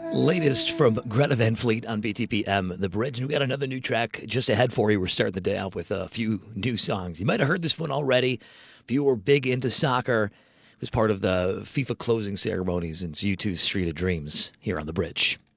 Latest from Greta Van Fleet on BTPM, The Bridge. And we got another new track just ahead for you. We're starting the day out with a few new songs. You might have heard this one already. If you were big into soccer, it was part of the FIFA closing ceremonies in U2's Street of Dreams here on The Bridge.